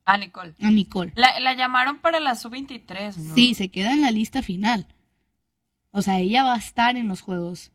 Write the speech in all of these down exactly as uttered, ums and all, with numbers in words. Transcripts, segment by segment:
A Nicole. A Nicole. La, la llamaron para la sub veintitrés, ¿no? Sí, se queda en la lista final. O sea, ella va a estar en los Juegos.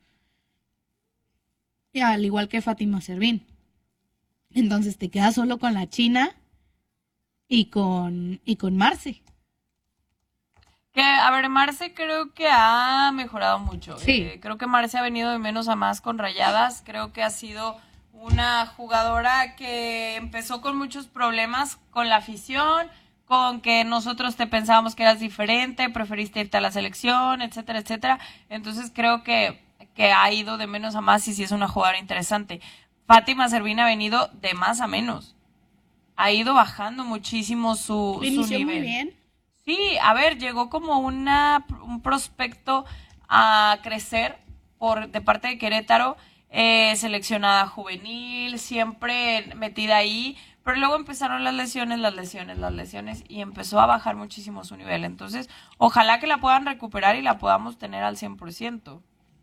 Y al igual que Fátima Servín. Entonces te quedas solo con la China y con, y con Marce. Que, a ver, Marce creo que ha mejorado mucho. Sí. Eh, creo que Marce ha venido de menos a más con Rayadas. Creo que ha sido una jugadora que empezó con muchos problemas con la afición, con que nosotros te pensábamos que eras diferente, preferiste irte a la selección, etcétera, etcétera. Entonces creo que, que ha ido de menos a más y sí es una jugadora interesante. Fátima Servín ha venido de más a menos. Ha ido bajando muchísimo su, su Inició nivel. muy bien. Sí, a ver, llegó como una un prospecto a crecer por de parte de Querétaro, eh, seleccionada juvenil, siempre metida ahí, pero luego empezaron las lesiones, las lesiones, las lesiones y empezó a bajar muchísimo su nivel. Entonces, ojalá que la puedan recuperar y la podamos tener al cien por ciento.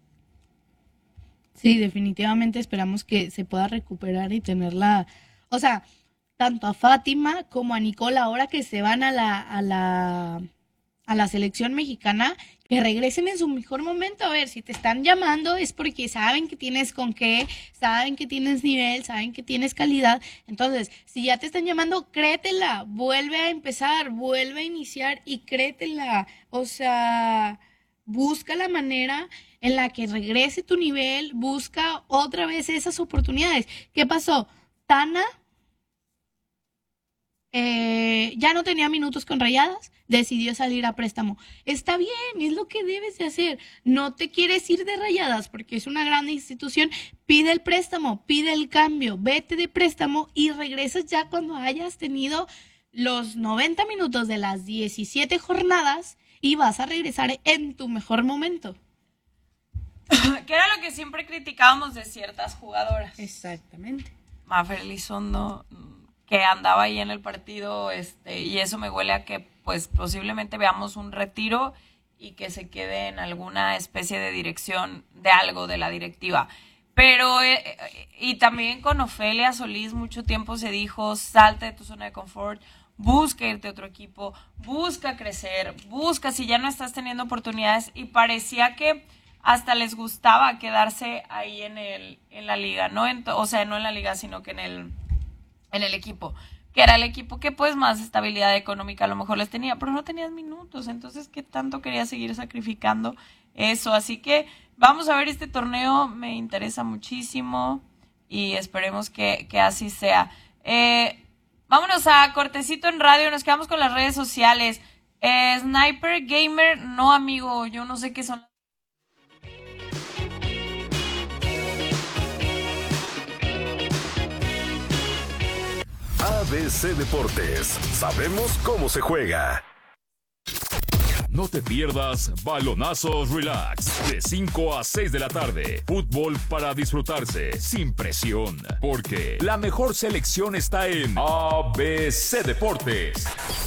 Sí, definitivamente esperamos que se pueda recuperar y tenerla, o sea, tanto a Fátima como a Nicole ahora que se van a la, a la, a la selección mexicana, que regresen en su mejor momento. A ver, si te están llamando es porque saben que tienes con qué, saben que tienes nivel, saben que tienes calidad. Entonces, si ya te están llamando, créetela, vuelve a empezar, vuelve a iniciar y créetela. O sea, busca la manera en la que regrese tu nivel, busca otra vez esas oportunidades. ¿Qué pasó? Tana eh, ya no tenía minutos con Rayadas, decidió salir a préstamo. Está bien, es lo que debes de hacer. No te quieres ir de Rayadas porque es una gran institución, pide el préstamo, pide el cambio, vete de préstamo y regresas ya cuando hayas tenido los noventa minutos de las diecisiete jornadas y vas a regresar en tu mejor momento. Que era lo que siempre criticábamos de ciertas jugadoras. Exactamente. Mafer Elizondo, que andaba ahí en el partido, este, y eso me huele a que pues posiblemente veamos un retiro y que se quede en alguna especie de dirección de algo de la directiva. Pero, eh, y también con Ofelia Solís mucho tiempo se dijo, salte de tu zona de confort, busca irte a otro equipo, busca crecer, busca si ya no estás teniendo oportunidades, y parecía que hasta les gustaba quedarse ahí en el en la liga, ¿no? En, o sea, no en la liga, sino que en el en el equipo, que era el equipo que pues más estabilidad económica a lo mejor les tenía, pero no tenías minutos, entonces ¿qué tanto quería seguir sacrificando eso? Así que vamos a ver este torneo, me interesa muchísimo y esperemos que, que así sea. Eh, vámonos a cortecito en radio, nos quedamos con las redes sociales. Eh, Sniper Gamer, no amigo, yo no sé qué son. A B C Deportes, sabemos cómo se juega. No te pierdas Balonazos Relax, de cinco a seis de la tarde. Fútbol para disfrutarse, sin presión. Porque la mejor selección está en A B C Deportes.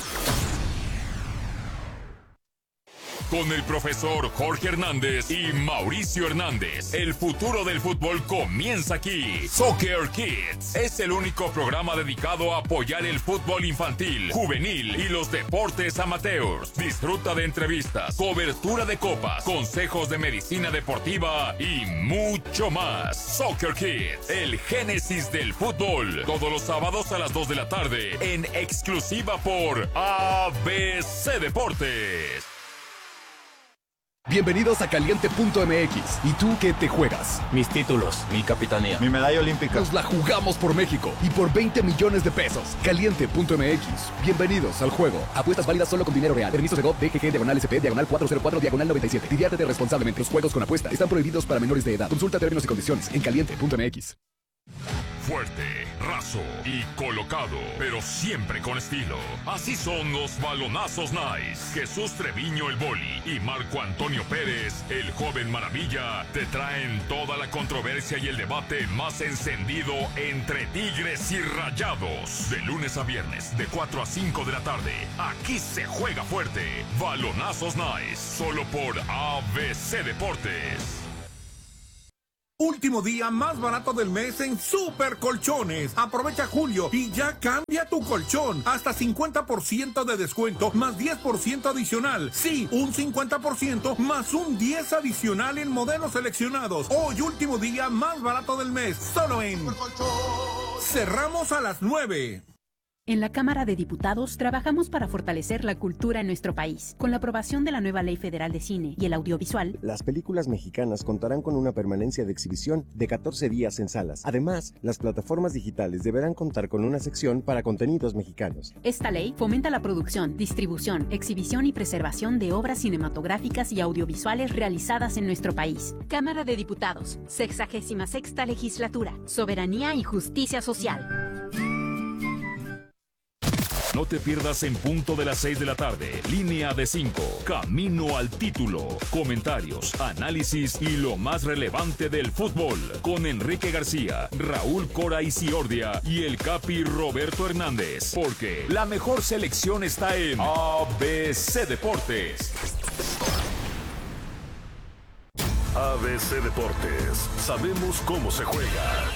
Con el profesor Jorge Hernández y Mauricio Hernández. El futuro del fútbol comienza aquí. Soccer Kids es el único programa dedicado a apoyar el fútbol infantil, juvenil y los deportes amateurs. Disfruta de entrevistas, cobertura de copas, consejos de medicina deportiva y mucho más. Soccer Kids, el génesis del fútbol. Todos los sábados a las dos de la tarde en exclusiva por A B C Deportes. Bienvenidos a Caliente punto M X. ¿Y tú qué te juegas? Mis títulos, mi capitanía, mi medalla olímpica. Nos la jugamos por México y por veinte millones de pesos. Caliente punto M X. Bienvenidos al juego. Apuestas válidas solo con dinero real. Permisos de G O V, D G G, diagonal S P, diagonal cuatro cero cuatro, diagonal noventa y siete. Diviértete responsablemente. Los juegos con apuesta están prohibidos para menores de edad. Consulta términos y condiciones en Caliente punto M X. Fuerte, raso y colocado, pero siempre con estilo. Así son los Balonazos Nice. Jesús Treviño el Boli y Marco Antonio Pérez, el joven maravilla, te traen toda la controversia y el debate más encendido entre Tigres y Rayados. De lunes a viernes, de cuatro a cinco de la tarde. Aquí se juega fuerte. Balonazos Nice, solo por A B C Deportes. Último día más barato del mes en Super Colchones. Aprovecha julio y ya cambia tu colchón. Hasta cincuenta por ciento de descuento más diez por ciento adicional. Sí, un cincuenta por ciento más un diez por ciento adicional en modelos seleccionados. Hoy último día más barato del mes. Solo en Super Colchón. Cerramos a las nueve. En la Cámara de Diputados trabajamos para fortalecer la cultura en nuestro país. Con la aprobación de la nueva Ley Federal de Cine y el Audiovisual, las películas mexicanas contarán con una permanencia de exhibición de catorce días en salas. Además, las plataformas digitales deberán contar con una sección para contenidos mexicanos. Esta ley fomenta la producción, distribución, exhibición y preservación de obras cinematográficas y audiovisuales realizadas en nuestro país. Cámara de Diputados, sexagésima sexta Legislatura, Soberanía y Justicia Social. No te pierdas en punto de las seis de la tarde, Línea de cinco, Camino al Título. Comentarios, análisis y lo más relevante del fútbol. Con Enrique García, Raúl Cora Isiordia y el Capi Roberto Hernández. Porque la mejor selección está en A B C Deportes. A B C Deportes. Sabemos cómo se juega.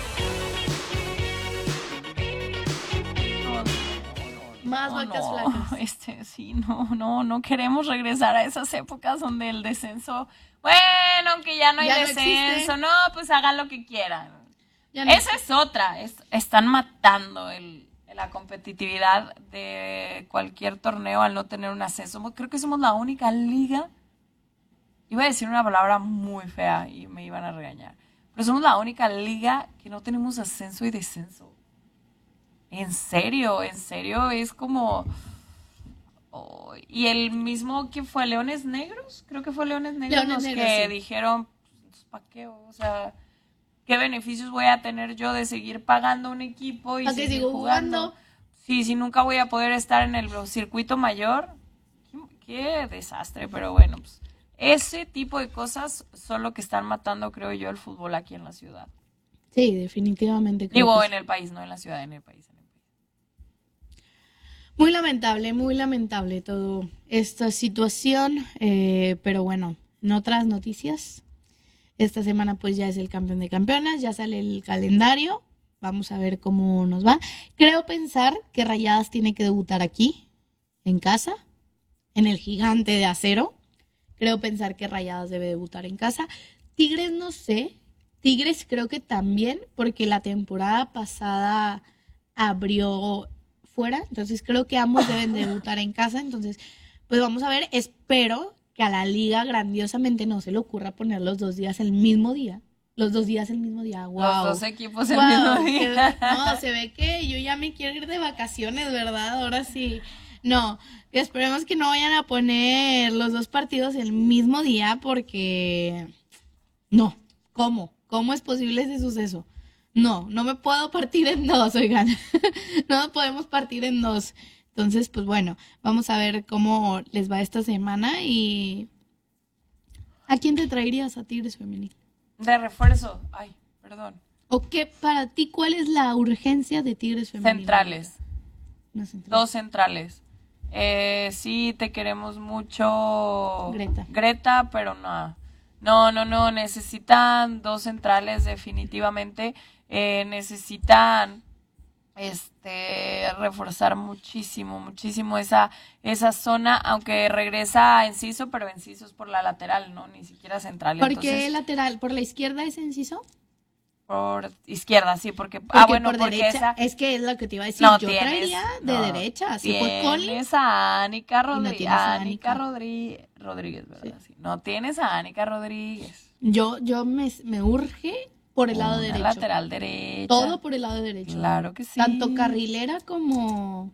Más Oh, vacas no, flacas. Este, sí, no, no, no queremos regresar a esas épocas donde el descenso, bueno, aunque ya no hay Ya no descenso, existe. no, pues hagan lo que quieran. Ya no Esa es otra, es- están matando el, la competitividad de cualquier torneo al no tener un ascenso. Creo que somos la única liga, iba a decir una palabra muy fea y me iban a regañar, pero somos la única liga que no tenemos ascenso y descenso. En serio, en serio, es como... oh, y el mismo, ¿quién fue? ¿Leones Negros? Creo que fue Leones Negros Leones los Negros, que sí. dijeron, pues, ¿para qué? O sea, ¿qué beneficios voy a tener yo de seguir pagando un equipo y ¿Para qué seguir sigo jugando? jugando? Sí, si nunca voy a poder estar en el circuito mayor. Qué, qué desastre, pero bueno, pues ese tipo de cosas son lo que están matando, creo yo, el fútbol aquí en la ciudad. Sí, definitivamente. creo Digo, que en el país, no en la ciudad, en el país. En el país. Muy lamentable, muy lamentable todo esta situación, eh, pero bueno, en otras noticias, esta semana pues ya es el campeón de campeonas, ya sale el calendario, vamos a ver cómo nos va. Creo pensar que Rayadas tiene que debutar aquí, en casa, en el Gigante de Acero. Creo pensar que Rayadas debe debutar en casa. Tigres no sé, Tigres creo que también, porque la temporada pasada abrió fuera, entonces creo que ambos deben debutar en casa, entonces pues vamos a ver, espero que a la liga grandiosamente no se le ocurra poner los dos días el mismo día, los dos días el mismo día, wow. Los dos equipos el Wow, mismo que- día. no, se ve que yo ya me quiero ir de vacaciones, ¿verdad? Ahora sí, no, que esperemos que no vayan a poner los dos partidos el mismo día porque no, ¿cómo? ¿Cómo es posible ese suceso? No, no me puedo partir en dos, oigan. No nos podemos partir en dos. Entonces, pues bueno, vamos a ver cómo les va esta semana y... ¿A quién te traerías a Tigres Femenil? De refuerzo. Ay, perdón. ¿O qué para ti, cuál es la urgencia de Tigres Femenil? Centrales. Una central. Dos centrales. Eh, sí, te queremos mucho. Greta. Greta, pero no. No, no, no. Necesitan dos centrales definitivamente. Eh, necesitan este reforzar muchísimo, muchísimo esa, esa zona, aunque regresa a Enciso, pero Enciso es por la lateral, ¿no? Ni siquiera central. ¿Por Entonces, qué lateral? ¿Por la izquierda es Enciso? por izquierda, sí, porque... Porque ah, bueno, por porque derecha, esa... es que es lo que te iba a decir, No, yo tienes, traería de no, derecha, si fue Coli. Tienes a Anica Y no Rodríguez, tienes a Anica Anica. Rodríguez, Rodríguez, ¿verdad? Sí. No tienes a Anica Rodríguez. Yo, yo me, me urge por el lado Una derecho. lateral derecha. Todo por el lado derecho. Claro que sí. Tanto carrilera como,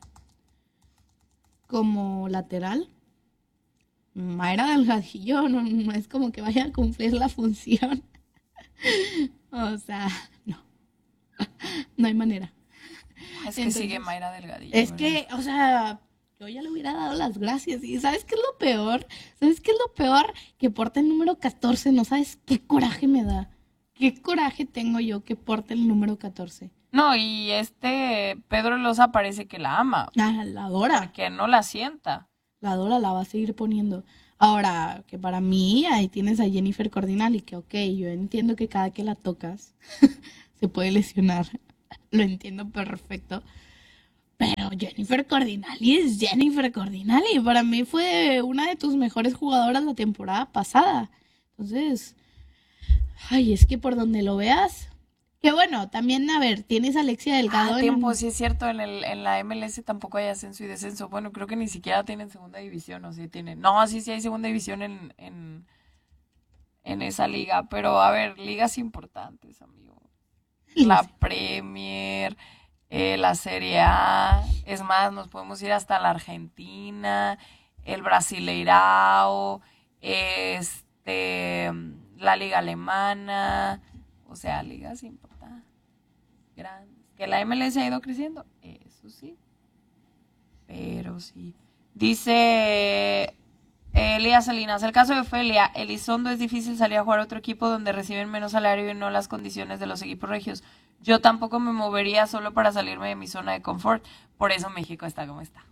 como lateral. Mayra Delgadillo no, no es como que vaya a cumplir la función. O sea, no. No hay manera. Es que Entonces, sigue Mayra Delgadillo. Es ¿verdad? que, o sea, yo ya le hubiera dado las gracias. ¿Y sabes qué es lo peor? ¿Sabes qué es lo peor? Que porte el número catorce. No sabes qué coraje me da. ¿Qué coraje tengo yo que porte el número catorce? No, y este Pedro Loza parece que la ama. Ah, la adora. Que no la sienta. La adora, la va a seguir poniendo. Ahora, que para mí, ahí tienes a Jennifer Cordinal y que, ok, yo entiendo que cada que la tocas se puede lesionar, lo entiendo perfecto, pero Jennifer Cordinali es Jennifer Cordinali, para mí fue una de tus mejores jugadoras la temporada pasada, entonces, ay, es que por donde lo veas, que bueno, también, a ver, tienes a Alexia Delgado. Ah, tiempo, en... sí es cierto, en, el, en la M L S tampoco hay ascenso y descenso. Bueno, creo que ni siquiera tienen segunda división, o sí tienen. No, sí, sí hay segunda división en, en, en esa liga, pero a ver, ligas importantes, amigo. La Premier, eh, la Serie A, es más, nos podemos ir hasta la Argentina, el Brasileirao, este, la Liga Alemana, o sea, ligas importantes. Grandes. Que la M L S ha ido creciendo, eso sí, pero sí. Dice Elías Salinas, el caso de Ofelia Elizondo, es difícil salir a jugar a otro equipo donde reciben menos salario y no las condiciones de los equipos regios. Yo tampoco me movería solo para salirme de mi zona de confort, por eso México está como está.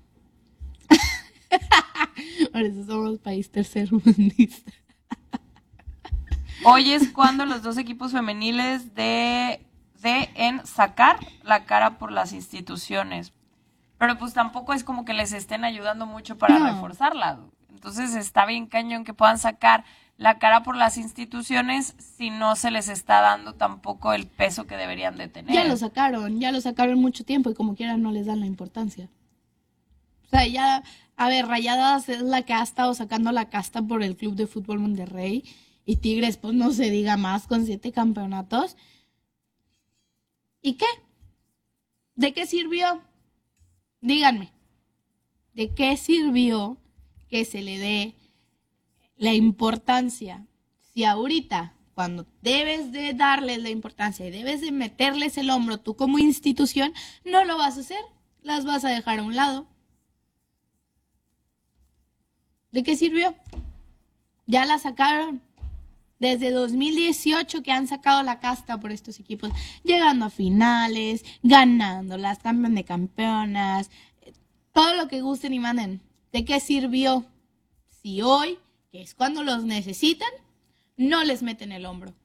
Por eso somos país tercermundista. Hoy es cuando los dos equipos femeniles de... de en sacar la cara por las instituciones, pero pues tampoco es como que les estén ayudando mucho para no. reforzarlas, entonces está bien cañón que puedan sacar la cara por las instituciones si no se les está dando tampoco el peso que deberían de tener. Ya lo sacaron, ya lo sacaron mucho tiempo y como quieran no les dan la importancia. O sea, ya, a ver, Rayadas es la que ha estado sacando la casta por el Club de Fútbol Monterrey y Tigres, pues no se diga más, con siete campeonatos. ¿Y qué? ¿De qué sirvió? Díganme, ¿de qué sirvió que se le dé la importancia? Si ahorita, cuando debes de darles la importancia y debes de meterles el hombro tú como institución, no lo vas a hacer, las vas a dejar a un lado. ¿De qué sirvió? Ya la sacaron. Desde dos mil dieciocho que han sacado la casta por estos equipos, llegando a finales, ganándolas, campeón de campeonas, todo lo que gusten y manden. ¿De qué sirvió? Si hoy, que es cuando los necesitan, no les meten el hombro.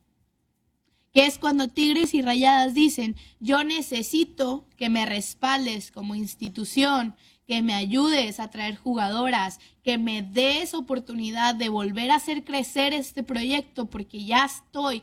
Que es cuando Tigres y Rayadas dicen, yo necesito que me respaldes como institución, que me ayudes a traer jugadoras, que me des oportunidad de volver a hacer crecer este proyecto, porque ya estoy,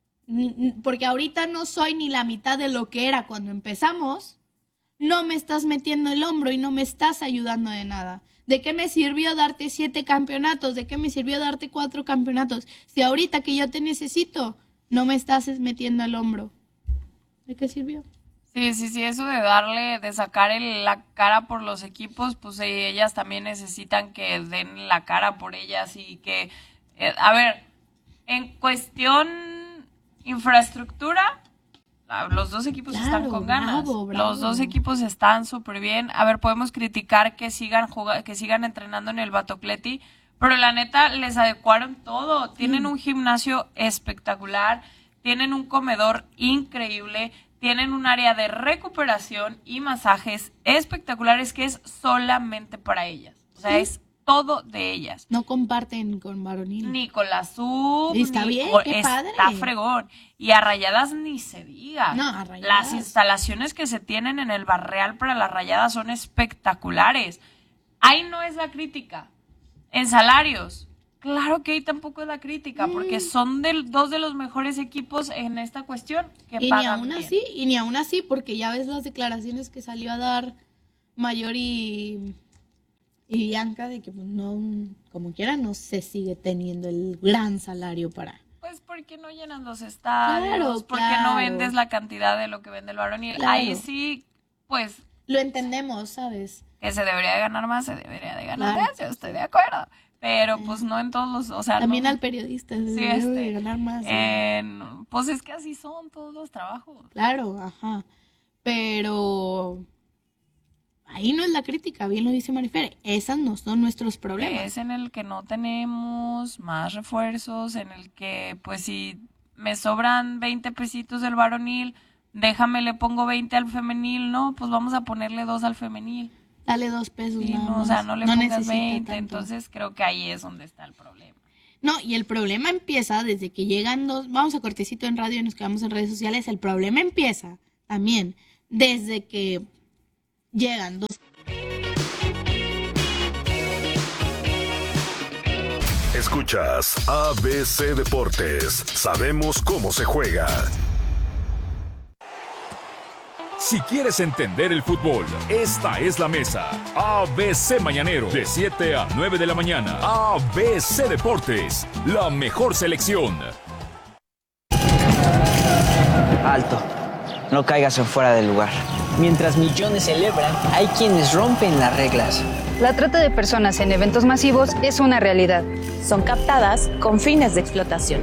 porque ahorita no soy ni la mitad de lo que era cuando empezamos, no me estás metiendo el hombro y no me estás ayudando de nada. ¿De qué me sirvió darte siete campeonatos? ¿De qué me sirvió darte cuatro campeonatos? Si ahorita que yo te necesito, no me estás metiendo el hombro. ¿De qué sirvió? Sí, sí, sí, eso de darle, de sacar el, la cara por los equipos, pues eh, ellas también necesitan que den la cara por ellas y que, eh, a ver, en cuestión infraestructura, los dos equipos claro, están con ganas, bravo, bravo. Los dos equipos están súper bien. A ver, podemos criticar que sigan jugando, que sigan entrenando en el Batocleti, pero la neta les adecuaron todo, tienen mm. un gimnasio espectacular, tienen un comedor increíble, tienen un área de recuperación y masajes espectaculares que es solamente para ellas. O sea, ¿sí? Es todo de ellas. No comparten con varonil. Ni con la sub. Está ni bien, con, qué está padre. Está fregón. Y a Rayadas ni se diga. No, a Rayadas. Las instalaciones que se tienen en el Barreal para las Rayadas son espectaculares. Ahí no es la crítica. En salarios. Claro que ahí tampoco es la crítica, mm. porque son del, dos de los mejores equipos en esta cuestión que y pagan ni aún bien. así, y ni aún así, porque ya ves las declaraciones que salió a dar Mayor y, y Bianca de que pues, no, como quiera, no se sigue teniendo el gran salario para... Pues porque no llenan los estadios, claro, porque claro. no vendes la cantidad de lo que vende el varonil. Claro. Ahí sí, pues... Lo entendemos, ¿sabes? Que se debería de ganar más, se debería de ganar claro. más, yo estoy de acuerdo. Pero pues no en todos los, o sea, también no, al periodista se sí, debe este, de ganar más. Eh, ¿no? Pues es que así son todos los trabajos. Claro, ajá. Pero ahí no es la crítica, bien lo dice Marifere. Esas no son nuestros problemas. Es en el que no tenemos más refuerzos, en el que pues si me sobran veinte pesitos del varonil, déjame le pongo veinte al femenil, no, pues vamos a ponerle dos al femenil. Dale dos pesos. Sí, nada no, más. o sea, no le No pongas necesita veinte, tanto. entonces creo que ahí es donde está el problema. No, y el problema empieza desde que llegan dos, vamos a cortecito en radio y nos quedamos en redes sociales, el problema empieza también desde que llegan dos. Escuchas A B C Deportes. Sabemos cómo se juega. Si quieres entender el fútbol, esta es la mesa. A B C Mañanero, de siete a nueve de la mañana. A B C Deportes, la mejor selección. Alto, no caigas en fuera del lugar. Mientras millones celebran, hay quienes rompen las reglas. La trata de personas en eventos masivos es una realidad. Son captadas con fines de explotación.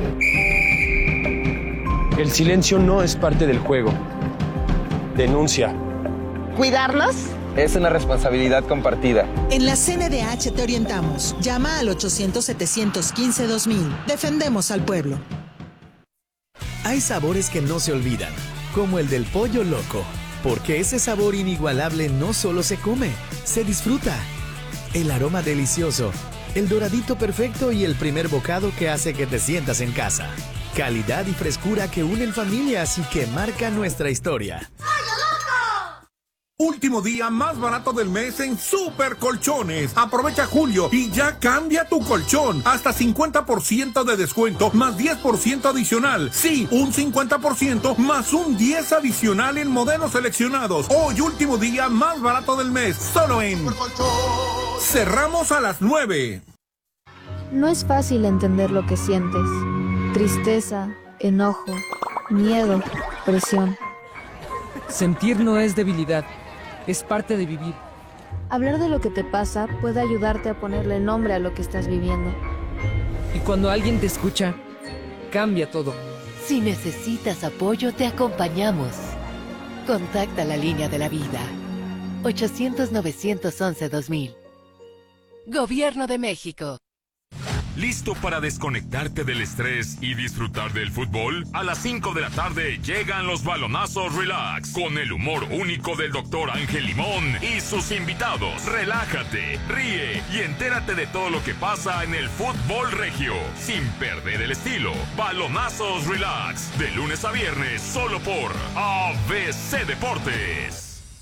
El silencio no es parte del juego. Denuncia. ¿Cuidarlos? Es una responsabilidad compartida. En la C N D H te orientamos. Llama al ochocientos, setecientos quince, dos mil. Defendemos al pueblo. Hay sabores que no se olvidan, como el del pollo loco, porque ese sabor inigualable no solo se come, se disfruta. El aroma delicioso, el doradito perfecto y el primer bocado que hace que te sientas en casa. Calidad y frescura que unen familias y que marcan nuestra historia. Último día más barato del mes en Super Colchones. Aprovecha julio y ya cambia tu colchón. Hasta cincuenta por ciento de descuento más diez por ciento adicional. Sí, un cincuenta por ciento más un diez por ciento adicional en modelos seleccionados. Hoy último día más barato del mes. Solo en Cerramos a las nueve. No es fácil entender lo que sientes. Tristeza, enojo, miedo, presión. Sentir no es debilidad, es parte de vivir. Hablar de lo que te pasa puede ayudarte a ponerle nombre a lo que estás viviendo. Y cuando alguien te escucha, cambia todo. Si necesitas apoyo, te acompañamos. Contacta la línea de la vida. ochocientos, novecientos once, dos mil. Gobierno de México. ¿Listo para desconectarte del estrés y disfrutar del fútbol? A las cinco de la tarde llegan los balonazos Relax con el humor único del doctor Ángel Limón y sus invitados. Relájate, ríe y entérate de todo lo que pasa en el fútbol regio, sin perder el estilo. Balonazos Relax, de lunes a viernes, solo por A B C Deportes.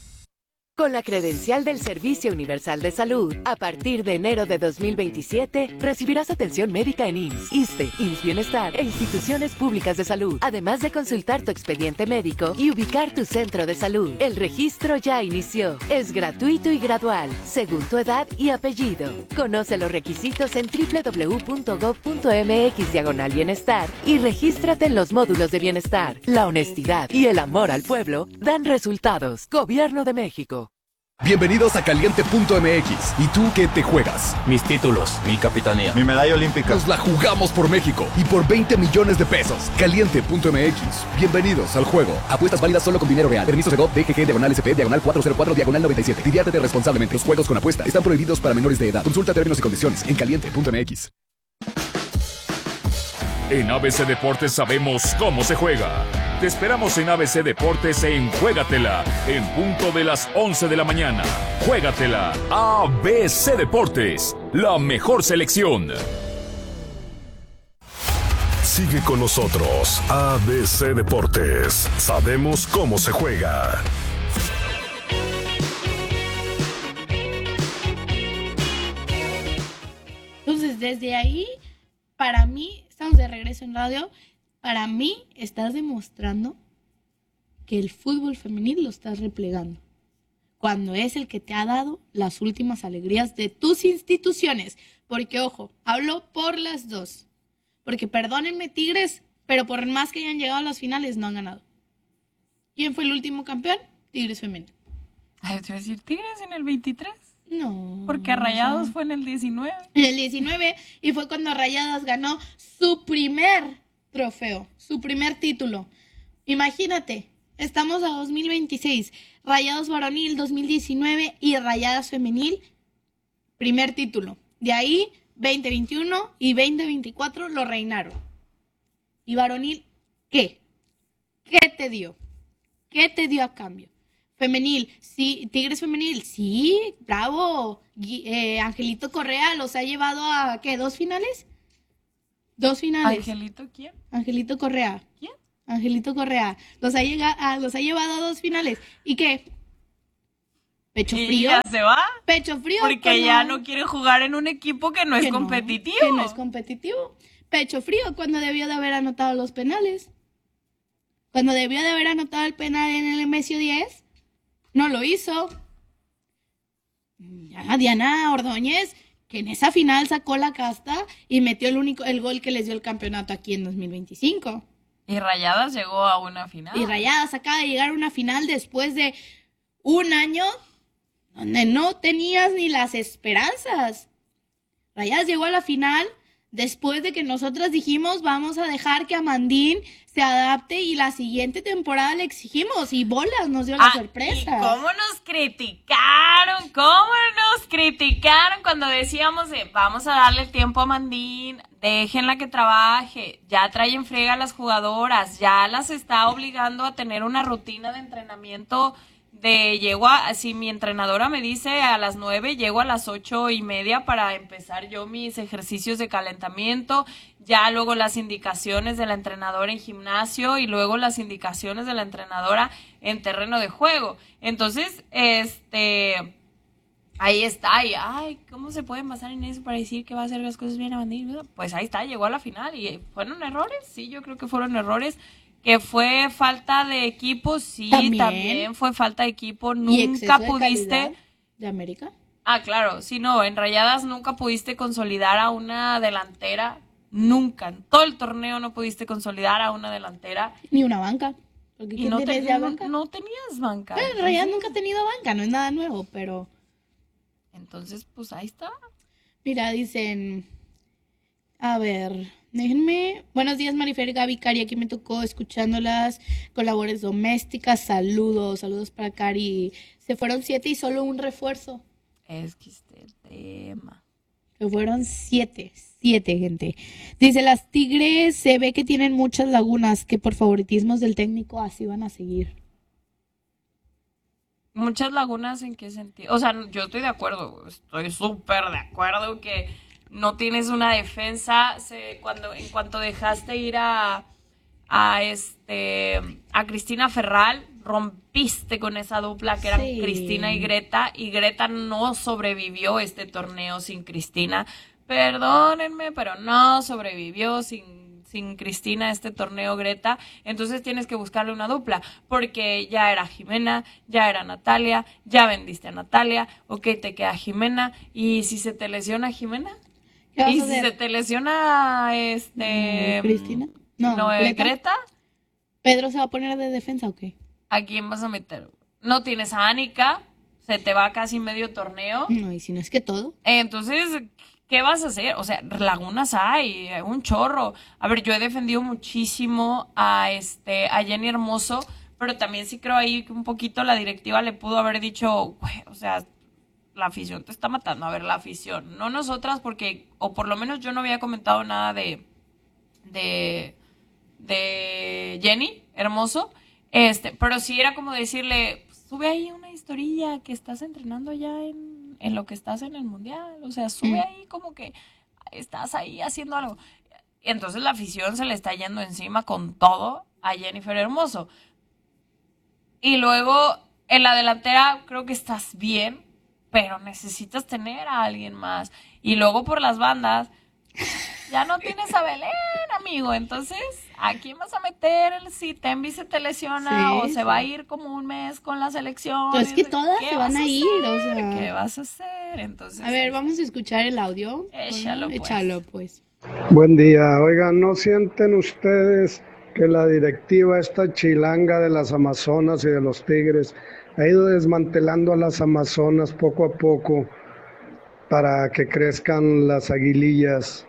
Con la credencial del Servicio Universal de Salud, a partir de enero de dos mil veintisiete, recibirás atención médica en I M S S, ISSSTE, I M S S Bienestar e instituciones públicas de salud, además de consultar tu expediente médico y ubicar tu centro de salud. El registro ya inició. Es gratuito y gradual, según tu edad y apellido. Conoce los requisitos en doble u doble u doble u punto gob punto eme equis diagonal bienestar y regístrate en los módulos de bienestar. La honestidad y el amor al pueblo dan resultados. Gobierno de México. Bienvenidos a Caliente punto eme equis. ¿Y tú qué te juegas? Mis títulos, mi capitanía. Mi medalla olímpica. Nos la jugamos por México y por veinte millones de pesos. Caliente punto eme equis. Bienvenidos al juego. Apuestas válidas solo con dinero real. Permiso de Segov, D G G, diagonal S P, diagonal cuatrocientos cuatro, diagonal noventa y siete. Diviértete responsablemente. Los juegos con apuesta están prohibidos para menores de edad. Consulta términos y condiciones en Caliente punto eme equis. En A B C Deportes sabemos cómo se juega. Te esperamos en A B C Deportes en Juégatela, en punto de las once de la mañana. Juégatela, A B C Deportes, la mejor selección. Sigue con nosotros, A B C Deportes. Sabemos cómo se juega. Entonces, desde ahí, para mí, estamos de regreso en radio, para mí estás demostrando que el fútbol femenil lo estás replegando, cuando es el que te ha dado las últimas alegrías de tus instituciones. Porque, ojo, hablo por las dos. Porque perdónenme, Tigres, pero por más que hayan llegado a las finales, no han ganado. ¿Quién fue el último campeón? Tigres femenil. Ay, te voy a decir, Tigres en el veintitrés. No. Porque Rayados fue en el diecinueve. En el diecinueve, y fue cuando Rayadas ganó su primer trofeo, su primer título. Imagínate, estamos a dos mil veintiséis, Rayados varonil dos mil diecinueve y Rayadas femenil, primer título. De ahí, veinte veintiuno y veinte veinticuatro lo reinaron. ¿Y varonil qué? ¿Qué te dio? ¿Qué te dio a cambio? Femenil, sí, Tigres femenil, sí, bravo. Eh, Angelito Correa los ha llevado a, ¿qué? ¿Dos finales? Dos finales. ¿Angelito quién? Angelito Correa. ¿Quién? Angelito Correa. Los ha, llegado, a, los ha llevado a dos finales. ¿Y qué? ¿Pecho ¿Y frío? ya se va? Pecho frío. Porque cuando... ya no quiere jugar en un equipo que no que es no, competitivo. Que no es competitivo. Pecho frío cuando debió de haber anotado los penales. Cuando debió de haber anotado el penal en el M S diez. No lo hizo. Ya Diana Ordóñez, que en esa final sacó la casta y metió el único el gol que les dio el campeonato aquí en dos mil veinticinco. Y Rayadas llegó a una final. Y Rayadas acaba de llegar a una final después de un año donde no tenías ni las esperanzas. Rayadas llegó a la final después de que nosotras dijimos vamos a dejar que Amandín se adapte y la siguiente temporada le exigimos y bolas nos dio la ah, sorpresa. ¿Y cómo nos criticaron? ¿Cómo nos criticaron cuando decíamos de, vamos a darle tiempo a Amandín, déjenla que trabaje, ya trae en friega a las jugadoras, ya las está obligando a tener una rutina de entrenamiento de llego a, si mi entrenadora me dice a las nueve, llego a las ocho y media para empezar yo mis ejercicios de calentamiento, ya luego las indicaciones de la entrenadora en gimnasio y luego las indicaciones de la entrenadora en terreno de juego. Entonces, este, ahí está, y ay, ¿cómo se pueden basar en eso para decir que va a hacer las cosas bien a Amandín? Pues ahí está, llegó a la final y fueron errores, sí, yo creo que fueron errores. Que fue falta de equipo, sí, también, también fue falta de equipo. Nunca de pudiste. ¿De América? Ah, claro, sí, no, en Rayadas nunca pudiste consolidar a una delantera. Nunca. En todo el torneo no pudiste consolidar a una delantera. Ni una banca. Porque y no, ten, ya no, banca? no tenías banca. En Rayadas nunca ha tenido banca, no es nada nuevo, pero. Entonces, pues ahí está. Mira, dicen. A ver. Déjenme. Buenos días, Marifer y Gaby. Cari, aquí me tocó escuchándolas con labores domésticas. Saludos, saludos para Cari. Se fueron siete y solo un refuerzo. Es que este el tema. Se fueron siete, siete, gente. Dice, las Tigres se ve que tienen muchas lagunas, que por favoritismos del técnico así van a seguir. ¿Muchas lagunas en qué sentido? O sea, yo estoy de acuerdo, estoy súper de acuerdo que no tienes una defensa. Se, cuando en cuanto dejaste ir a a este a Cristina Ferral, rompiste con esa dupla que eran sí. Cristina y Greta, y Greta no sobrevivió este torneo sin Cristina. Perdónenme, pero no sobrevivió sin sin Cristina este torneo Greta. Entonces tienes que buscarle una dupla, porque ya era Jimena, ya era Natalia, ya vendiste a Natalia, ok, te queda Jimena, y si se te lesiona Jimena, y si se te lesiona este Cristina, no, no Greta. Greta, ¿Pedro se va a poner de defensa o qué? ¿A quién vas a meter? No tienes a Anika, se te va casi medio torneo. No, y si no es que todo. Entonces, ¿qué vas a hacer? O sea, lagunas hay, un chorro. A ver, yo he defendido muchísimo a este a Jenny Hermoso, pero también sí creo ahí que un poquito la directiva le pudo haber dicho, güey, o sea, la afición te está matando. A ver, la afición, no nosotras, porque, o por lo menos yo no había comentado nada de de, de Jenny Hermoso, este, pero sí era como decirle, sube ahí una historilla que estás entrenando ya en, en lo que estás en el mundial, o sea, sube mm. ahí como que estás ahí haciendo algo. Entonces la afición se le está yendo encima con todo a Jennifer Hermoso. Y luego en la delantera creo que estás bien, pero necesitas tener a alguien más. Y luego por las bandas ya no tienes a Belén, amigo. Entonces, ¿a quién vas a meter si Tembi se te lesiona sí, o se sí. va a ir como un mes con la selección? Pues es que todas se van a ir, o sea. ¿Qué vas a hacer? Entonces, a ver, vamos a escuchar el audio. Échalo, pues. Échalo, pues. Buen día. Oigan, ¿no sienten ustedes que la directiva esta chilanga de las Amazonas y de los Tigres ha ido desmantelando a las Amazonas poco a poco para que crezcan las aguilillas?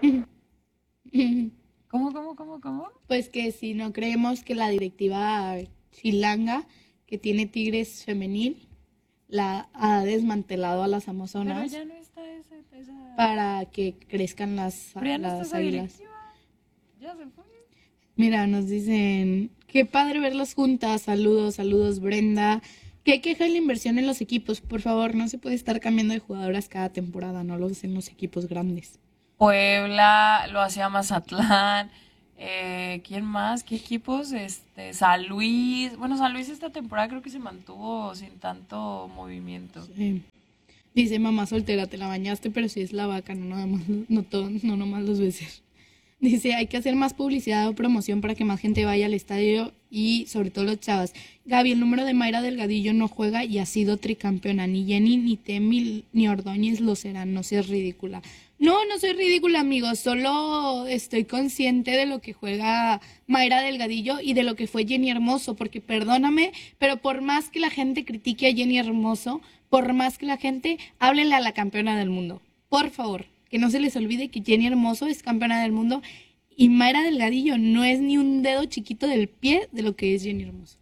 ¿Cómo, cómo, cómo, cómo? Pues que si no creemos que la directiva chilanga que tiene Tigres femenil la ha desmantelado a las Amazonas. Pero ya no está esa, esa... para que crezcan las, Pero ya no las está águilas. Ya se fue. Mira, nos dicen, qué padre verlas juntas. Saludos, saludos, Brenda. ¿Qué queja la inversión en los equipos? Por favor, no se puede estar cambiando de jugadoras cada temporada, no lo hacen los equipos grandes. Puebla, lo hacía Mazatlán, eh, ¿quién más? ¿Qué equipos? Este, San Luis. Bueno, San Luis esta temporada creo que se mantuvo sin tanto movimiento. Sí. Dice, mamá soltera, te la bañaste, pero si es la vaca, no nada más, no, todo, no nomás los besos. Dice, hay que hacer más publicidad o promoción para que más gente vaya al estadio y sobre todo los chavas. Gaby, el número de Mayra Delgadillo no juega y ha sido tricampeona. Ni Jenny, ni Temi, ni Ordóñez lo serán. No seas ridícula. No, no soy ridícula, amigos. Solo estoy consciente de lo que juega Mayra Delgadillo y de lo que fue Jenny Hermoso. Porque perdóname, pero por más que la gente critique a Jenny Hermoso, por más que la gente, háblenle a la campeona del mundo. Por favor. Que no se les olvide que Jenny Hermoso es campeona del mundo y Mayra Delgadillo no es ni un dedo chiquito del pie de lo que es Jenny Hermoso.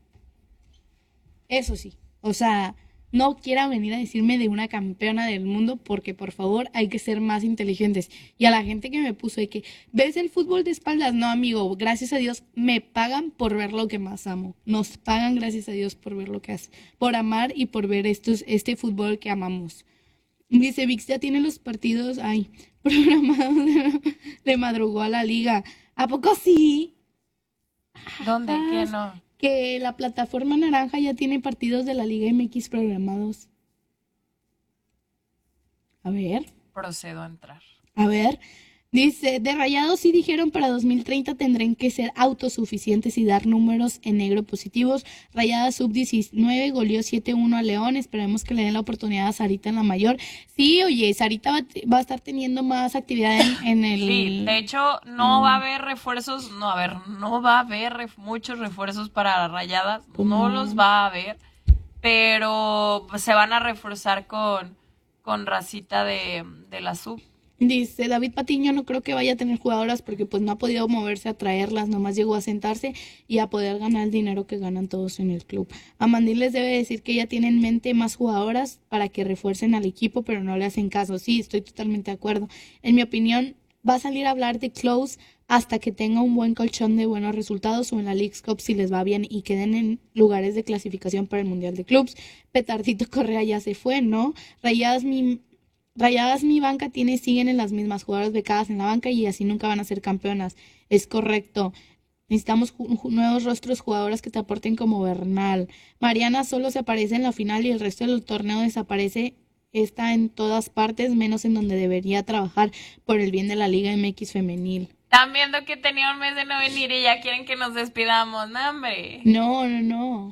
Eso sí, o sea, no quiera venir a decirme de una campeona del mundo porque por favor hay que ser más inteligentes. Y a la gente que me puso de que, ¿ves el fútbol de espaldas? No, amigo, gracias a Dios me pagan por ver lo que más amo. Nos pagan gracias a Dios por ver lo que hace, por amar y por ver estos, este fútbol que amamos. Dice, ViX ya tiene los partidos, ay, programados, le madrugó a la liga. ¿A poco sí? ¿Dónde? ¿Qué no? Que la plataforma naranja ya tiene partidos de la Liga M X programados. A ver. Procedo a entrar. A ver. Dice, de Rayados sí dijeron para dos mil treinta tendrán que ser autosuficientes y dar números en negro positivos. Rayadas sub diecinueve goleó siete uno a León. Esperemos que le den la oportunidad a Sarita en la mayor. Sí, oye, Sarita va, va a estar teniendo más actividad en, en el... Sí, de hecho, no mm. va a haber refuerzos, no, a ver, no va a haber ref, muchos refuerzos para Rayadas, no los va a haber, pero pues, se van a reforzar con, con racita de, de la sub. Dice, David Patiño no creo que vaya a tener jugadoras porque pues no ha podido moverse a traerlas, nomás llegó a sentarse y a poder ganar el dinero que ganan todos en el club. Amandil les debe decir que ella tiene en mente más jugadoras para que refuercen al equipo, pero no le hacen caso. Sí, estoy totalmente de acuerdo. En mi opinión, va a salir a hablar de Close hasta que tenga un buen colchón de buenos resultados o en la Leagues Cup si les va bien y queden en lugares de clasificación para el Mundial de Clubs. Petardito Correa ya se fue, ¿no? Rayadas mi... Rayadas mi banca tiene, siguen en las mismas jugadoras becadas en la banca y así nunca van a ser campeonas. Es correcto. Necesitamos ju- nuevos rostros, jugadoras que te aporten como Bernal. Mariana solo se aparece en la final y el resto del torneo desaparece. Está en todas partes, menos en donde debería trabajar por el bien de la Liga M X femenil. Están viendo que tenía un mes de no venir y ya quieren que nos despidamos, ¿no, hombre? No, no, no.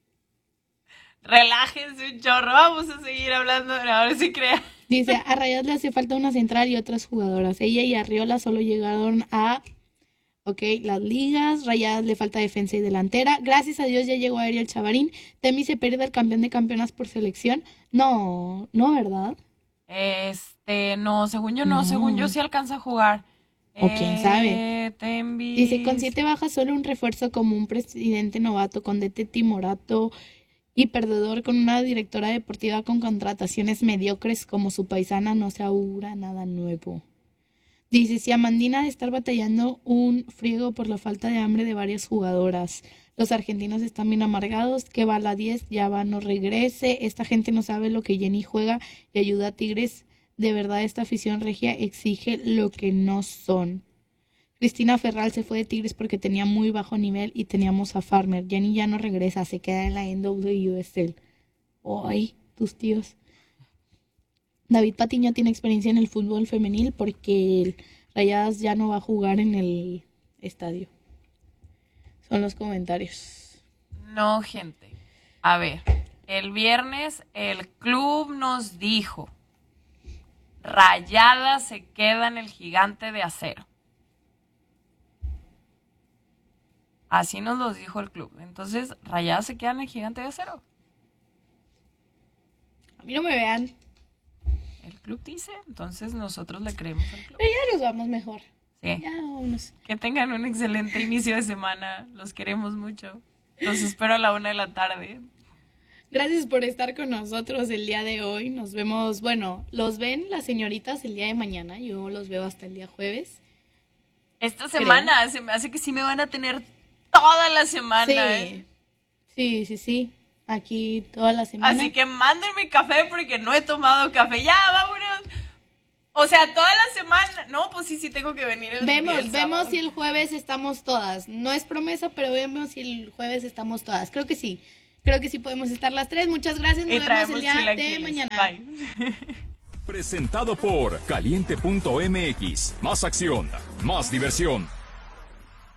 Relájense un chorro, vamos a seguir hablando, ahora sí crea. Dice, a Rayadas le hace falta una central y otras jugadoras. Ella y Arriola solo llegaron a, ok, las ligas. Rayadas le falta defensa y delantera. Gracias a Dios ya llegó Ariel Chavarín. Temi se pierde el campeón de campeonas por selección. No, no, ¿verdad? Este, no, según yo no, no. según yo sí alcanza a jugar. O quién sabe. Tembi. Dice, con siete bajas solo un refuerzo como un presidente novato con D T Timorato y perdedor con una directora deportiva con contrataciones mediocres como su paisana, no se augura nada nuevo. Dice, si Amandina de estar batallando un friego por la falta de hambre de varias jugadoras. Los argentinos están bien amargados, que va a la diez, ya va, no regrese. Esta gente no sabe lo que Jenny juega y ayuda a Tigres. De verdad, esta afición regia exige lo que no son. Cristina Ferral se fue de Tigres porque tenía muy bajo nivel y teníamos a Farmer. Jenny ya no regresa, se queda en la N W S L. ¡Ay, tus tíos! David Patiño tiene experiencia en el fútbol femenil porque el Rayadas ya no va a jugar en el estadio. Son los comentarios. No, gente. A ver, el viernes el club nos dijo, Rayadas se queda en el Gigante de Acero. Así nos lo dijo el club. Entonces, Rayadas se queda en el Gigante de Acero. A mí no me vean. El club dice, entonces nosotros le creemos al club. Pero ya nos vamos mejor. Sí. Ya vámonos. Que tengan un excelente inicio de semana. Los queremos mucho. Los espero a la una de la tarde. Gracias por estar con nosotros el día de hoy. Nos vemos, bueno, los ven las señoritas el día de mañana. Yo los veo hasta el día jueves. Esta semana Creo. se me hace que sí me van a tener toda la semana. Sí, ¿eh? sí, sí, sí. aquí toda la semana. Así que mándenme café porque no he tomado café. Ya, vámonos. O sea, toda la semana. No, pues sí, sí tengo que venir el Vemos, el vemos sábado. si el jueves estamos todas. No es promesa, pero vemos si el jueves estamos todas. Creo que sí. Creo que sí podemos estar las tres. Muchas gracias. Nos Y vemos traemos el día de chilaquiles. mañana. Bye. Presentado por caliente punto m x. Más acción, más diversión.